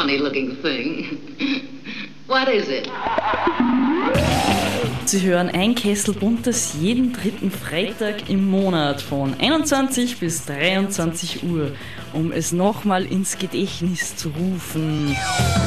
funny looking thing. What is it? Sie hören Ein Kessel Buntes jeden dritten Freitag im Monat von 21 bis 23 Uhr, um es nochmal ins Gedächtnis zu rufen.